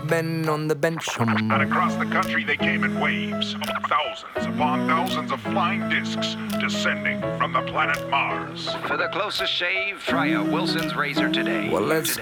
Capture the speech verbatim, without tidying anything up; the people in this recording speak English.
men on the bench. Um. And across the country they came in waves, thousands upon thousands of flying discs descending from the planet Mars. For the closest shave, try a Wilson's razor today. Well, let's